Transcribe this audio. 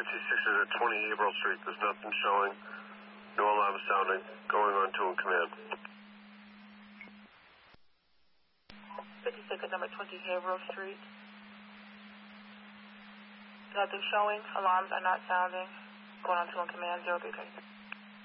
is at 20 April Street. There's nothing showing. No alarm sounding. Going on to in command. 56 at number 20 Haverhill Street. Nothing showing. Alarms are not sounding. Going on to in command. 033.